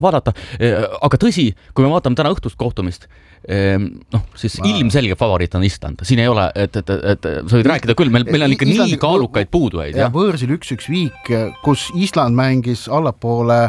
vaadata, aga tõsi, kui me vaatame täna õhtust kohtumist, siis ilmselge favoriit on Island. Siin ei ole, et sa võid rääkida küll, meil on ikka nii kaalukaid puudujaid. Ja võõrsil 1-1 viik, kus Island mängis allapoole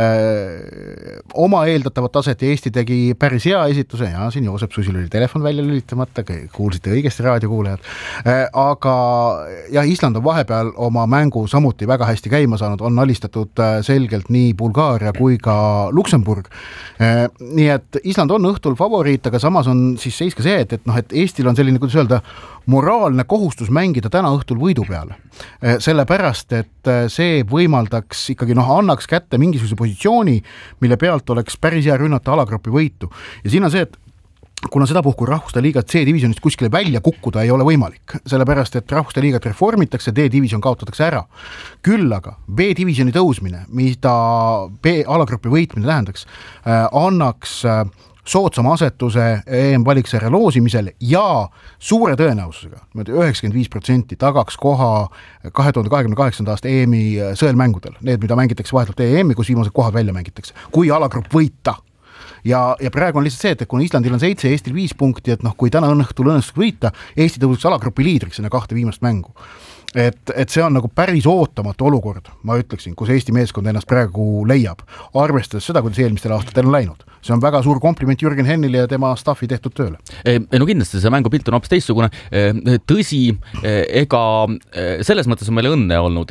oma eeldatavat taset ja Eesti tegi päris hea esituse ja siin Joosep Susil oli telefon välja lülitamata, kuulsite õigesti raadiokuulajad, aga Island on vahepeal oma mängu samuti väga hästi käima saanud, on alistatud selgelt nii Bulgaaria kui ka Luksemburg, nii et Island on õhtul favoriit, aga samas on siis seis ka see, et Eestil on selline, kuidas öelda, moraalne kohustus mängida täna õhtul võidu peale. Sellepärast, et see võimaldaks ikkagi, annaks kätte mingisuguse positsiooni, mille pealt oleks päris hea rünnata alagrupi võitu. Ja siin on see, et kuna seda puhku Rahvuste Liigat C-divisionist kuskile välja kukkuda ei ole võimalik, sellepärast, et Rahvuste Liigat reformitakse, D-division kaotatakse ära. Küll aga B-divisioni tõusmine, mida B-alagrupi võitmine tähendaks, annaks soodsama asetuse EM-valiksarja loosimisel ja suure tõenäosusega, 95% tagaks koha 2028. aasta EM-i sõelmängudel, need, mida mängitakse vahetult EM-i, kus viimased kohad välja mängitakse, kui alagrupp võita. Ja praegu on lihtsalt see, et kuna Islandil on 7 ja Eestil 5 punkti, et kui täna õhtul õnnestuks võita, Eesti tõuseks alagrupi liidriks enne 2 viimast mängu. Et see on nagu päris ootamatu olukord, ma ütleksin, kus Eesti meeskond ennast praegu leiab, arvestades seda, kuidas eelmistel aastatel on läinud. See on väga suur kompliment Jürgen Hennile ja tema staffi tehtud tööle. No kindlasti see mängupilt on hoopis teistsugune. Tõsi, ega selles mõttes on meile õnne olnud,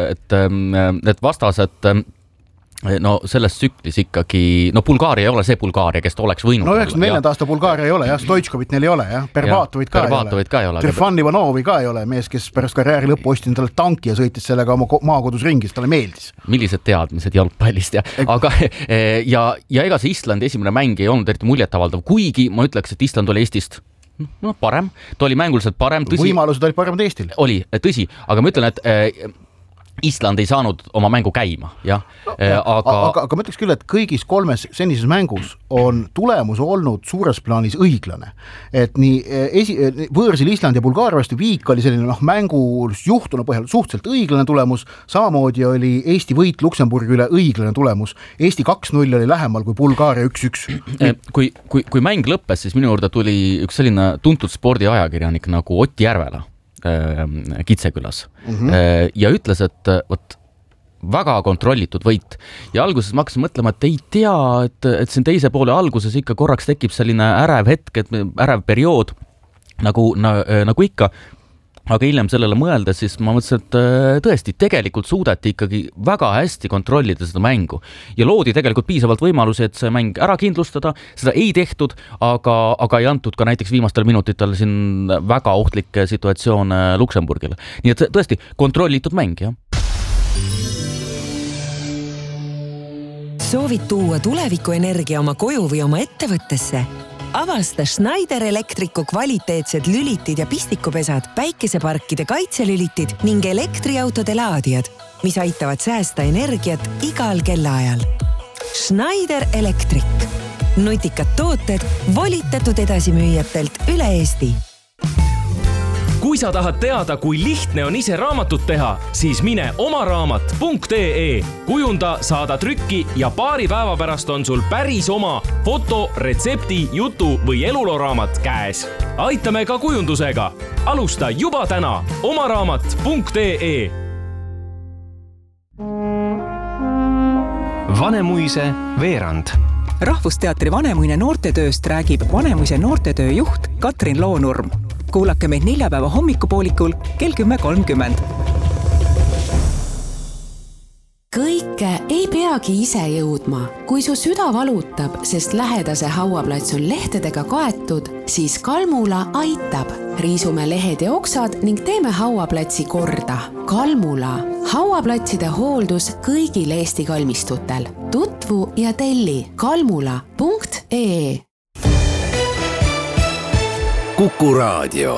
et vastased selles tsüklis ikkagi, Bulgaaria ei ole see Bulgaaria, kes oleks võinud. 94. aasta Bulgaaria ei ole, Stoichkovit neil ei ole, Berbatovit ka ei ole. Trefan Ivanovi ka ei ole, mees, kes pärast karjääri lõppu ostis talle tanki ja sõitis sellega oma maakodus ringis, talle meeldis. Millised teadmised jalgpallist, aga ega see Islandi esimene mäng ei olnud eriti muljetavaldav, kuigi ma ütleks, et Island oli Eestist parem, ta oli mänguliselt parem. Võimalused olid paremad Eestil. Oli, tõsi, aga ma ütlen, et Island ei saanud oma mängu käima, jah. Aga ma ütleks küll, et kõigis 3 senises mängus on tulemus olnud suures plaanis õiglane. Et nii võõrsil Island ja Bulgaaria vastu viik oli selline mängus juhtuna põhjal suhteliselt õiglane tulemus, samamoodi oli Eesti võit Luksemburgi üle õiglane tulemus. Eesti 2-0 oli lähemal kui Bulgaaria 1-1. Kui mäng lõppes, siis minu juurde tuli üks selline tuntud spordiajakirjanik nagu Ott Järvela Kitsekülas ja ütles, et väga kontrollitud võit ja alguses ma hakkasin mõtlema, et ei tea, et siin teise poole alguses ikka korraks tekib selline ärev hetk, ärev periood nagu ikka, aga hiljem sellele mõeldes, siis ma mõtlesin, et tõesti, tegelikult suudeti ikkagi väga hästi kontrollida seda mängu ja loodi tegelikult piisavalt võimalusi, et see mäng ära kindlustada, seda ei tehtud, aga ei antud ka näiteks viimastel minutitel siin väga ohtlik situatsioon Luksemburgile. Nii et tõesti, kontrollitud mäng, jah. Soovid tuua tulevikuenergia oma koju või oma ettevõttesse? Avasta Schneider Electricu kvaliteetsed lülitid ja pistikupesad, päikeseparkide kaitselülitid ning elektriautode laadijad, mis aitavad säästa energiat igal kellaajal. Schneider Electric. Nutikad tooted volitatud edasimüüjatelt üle Eesti. Kui sa tahad teada, kui lihtne on ise raamatut teha, siis mine omaraamat.ee. Kujunda, saada trükki ja paari päeva pärast on sul päris oma foto, retsepti, jutu või eluloraamat käes. Aitame ka kujundusega. Alusta juba täna omaraamat.ee. Vanemuise veerand. Rahvusteatri Vanemuine noortetööst räägib Vanemuise noortetöö juht Katrin Loonurm. Kuulake meid neljapäeva hommikupoolikul kell 10.30. Kõike ei peagi ise jõudma. Kui su süda valutab, sest lähedase hauaplats on lehtedega kaetud, siis Kalmula aitab. Riisume lehed ja oksad ning teeme hauaplatsi korda. Kalmula. Hauaplatside hooldus kõigil Eesti kalmistutel. Tutvu ja telli kalmula.ee. Kuku Raadio.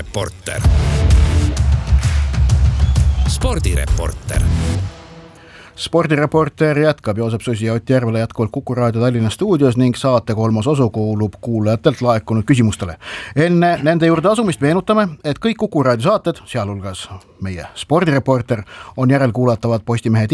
Spordireporter. spordireporter jätkab Joosep Susi ja Ott Järvela jätkuvalt Kuku Raadio Tallinna stuudios ning saate 3. osa kuulub kuulajatelt laekunud küsimustele. Enne nende juurde asumist meenutame, et kõik Kuku Raadio saated, sealhulgas meie spordireporter, on järelkuulatavad Postimehe